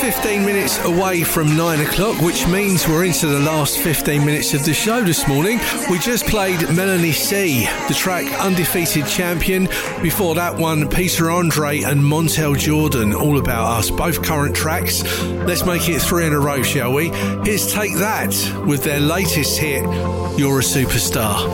15 minutes away from 9 o'clock, which means we're into the last 15 minutes of the show this morning. We just played Melanie C, the track Undefeated Champion. Before that one, Peter Andre and Montel Jordan, All About Us, both current tracks. Let's make it 3 in a row, shall we? Here's Take That with their latest hit, You're a Superstar.